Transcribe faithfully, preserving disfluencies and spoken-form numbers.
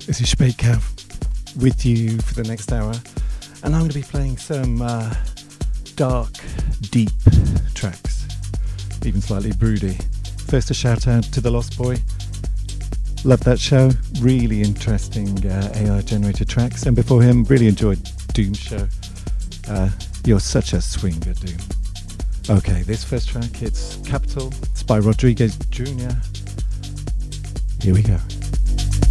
This is Speaker with you for the next hour, and I'm going to be playing some uh, dark, deep tracks, even slightly broody. First, a shout out to The Lost Boy. Love that show, really interesting uh, A I generated tracks, and before him, really enjoyed Doom's show. Uh, you're such a swinger, Doom. Okay, this first track, it's Capital, it's by Rodriguez Junior Here we go.